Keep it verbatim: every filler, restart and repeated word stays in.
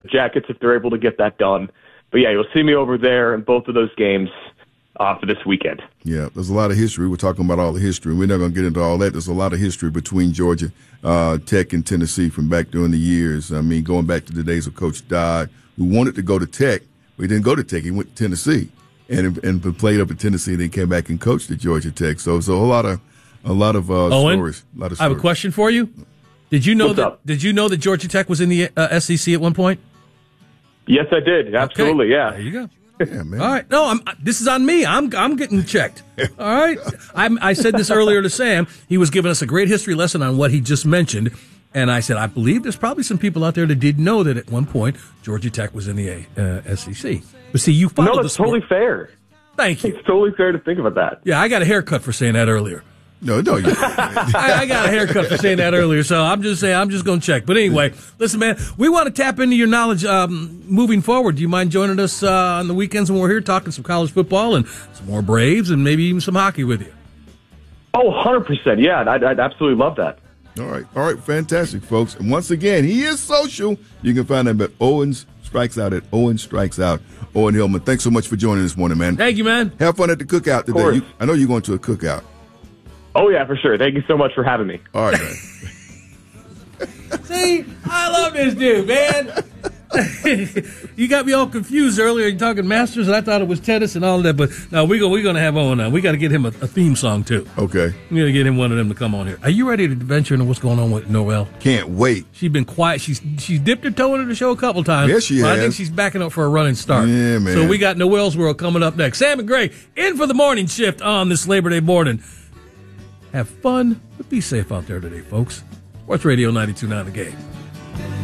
Jackets if they're able to get that done. But, yeah, you'll see me over there in both of those games uh, for this weekend. Yeah, there's a lot of history. We're talking about all the history. We're not going to get into all that. There's a lot of history between Georgia uh, Tech and Tennessee from back during the years. I mean, going back to the days of Coach Dodd, who wanted to go to Tech. But he didn't go to Tech. He went to Tennessee and and played up at Tennessee and then came back and coached at Georgia Tech. So it's a whole lot of a lot of uh, Owen, stories. A lot of stories. I have a question for you. Did you know What's that? up? Did you know that Georgia Tech was in the uh, S E C at one point? Yes, I did. Absolutely, Okay. yeah. There you go. Yeah, man. All right. No, I'm, this is on me. I'm I'm getting checked. All right. I'm, I said this earlier to Sam. He was giving us a great history lesson on what he just mentioned. And I said, I believe there's probably some people out there that did know that at one point Georgia Tech was in the uh, S E C. But see, you followed No, the that's sport. totally fair. Thank you. It's totally fair to think about that. Yeah, I got a haircut for saying that earlier. No, no. You, I, I got a haircut for saying that earlier, so I'm just saying I'm just going to check. But anyway, listen, man, we want to tap into your knowledge um, moving forward. Do you mind joining us uh, on the weekends when we're here talking some college football and some more Braves and maybe even some hockey with you? Oh, one hundred percent. Yeah, I'd, I'd absolutely love that. all right. All right. Fantastic, folks. And once again, he is social. You can find him at Owens Strikes Out at Owen Strikes Out. Owen Hillman, thanks so much for joining this morning, man. Thank you, man. Have fun at the cookout today. course. You, I know you're going to a cookout. Oh, yeah, for sure. Thank you so much for having me. All right, man. See, I love this dude, man. You got me all confused earlier. You're talking Masters, and I thought it was tennis and all that. But no, we're going we're gonna have on now. We got to get him a, a theme song, too. Okay. We got to get him one of them to come on here. Are you ready to venture into what's going on with Noelle? Can't wait. She's been quiet. She's she's dipped her toe into the show a couple times. Yes, she but I has. think she's backing up for a running start. Yeah, man. So we got Noelle's World coming up next. Sam and Gray in for the morning shift on this Labor Day morning. Have fun, but be safe out there today, folks. Sports Radio ninety-two point nine The Game.